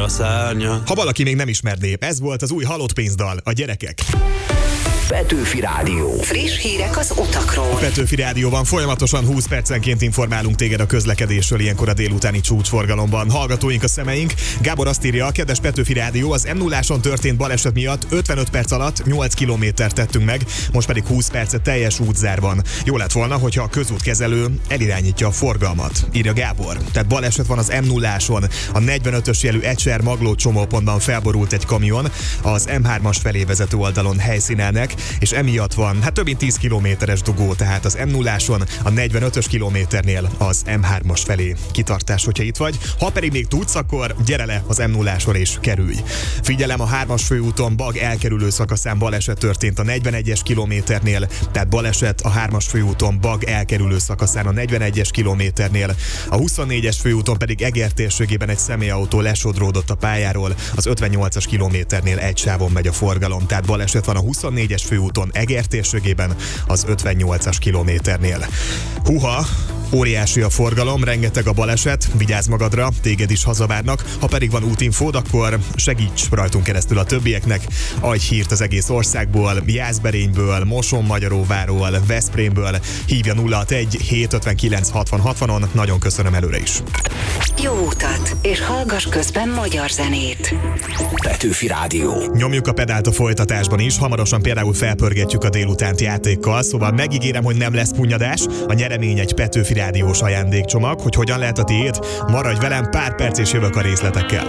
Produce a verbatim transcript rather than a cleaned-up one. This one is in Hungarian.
a szárnya. Ha valaki még nem ismerné, ez volt az új Halott pénzdal, a gyerekek. Petőfi Rádió. Friss hírek az utakról. A Petőfi Rádióban folyamatosan húsz percenként informálunk téged a közlekedésről ilyenkor a délutáni csúcsforgalomban. Hallgatóink a szemeink. Gábor azt írja, kedves Petőfi Rádió, az em nulláson történt baleset miatt ötvenöt perc alatt nyolc kilométert tettünk meg, most pedig húsz percet teljes útzárban. Jó lett volna, hogyha a közútkezelő elirányítja a forgalmat, írja Gábor. Tehát baleset van az em nulláson. A negyvenötös jelű Ecser Magló csomópontban felborult egy kamion, az em hármas felé vezető oldalon helyszínelnek, és emiatt van hát több mint tíz kilométeres dugó, tehát az em nulláson a negyvenötös kilométernél az em hármas felé kitartás, hogyha itt vagy. Ha pedig még tudsz, akkor gyere le az em nulláson és kerülj. Figyelem, a hármas főúton Bag elkerülő szakaszán baleset történt a negyvenegyes kilométernél, tehát baleset a hármas főúton Bag elkerülő szakaszán a negyvenegyes kilométernél, a huszonnégyes főúton pedig Eger térségében egy személyautó lesodródott a pályáról, az ötvennyolcas kilométernél egy sávon megy a forgalom, tehát baleset van a huszonnégyes főúton Eger térségében az ötvennyolcas kilométernél. Huha, óriási a forgalom, rengeteg a baleset, vigyázz magadra, téged is hazavárnak, ha pedig van útinfód, akkor segíts rajtunk keresztül a többieknek, adj hírt az egész országból, Jászberényből, Mosonmagyaróváról, Veszprémből, hívja nulla hatvanegy hétszázötvenkilenc hatvan hatvanon, nagyon köszönöm előre is. Jó utat, és hallgass közben magyar zenét. Petőfi Rádió. Nyomjuk a pedált a folytatásban is, hamarosan például felpörgetjük a délutánt játékkal, szóval megígérem, hogy nem lesz punyadás, a nyeremény egy Petőfi Rádiós ajándékcsomag, hogy hogyan lehet a tiéd, maradj velem, pár perc és jövök a részletekkel.